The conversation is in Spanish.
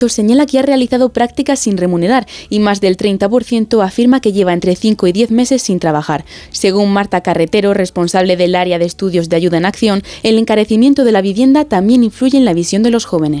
Señala que ha realizado prácticas sin remunerar y más del 30% afirma que lleva entre 5 y 10 meses sin trabajar. Según Marta Carretero, responsable del área de estudios de Ayuda en Acción, el encarecimiento de la vivienda también influye en la visión de los jóvenes.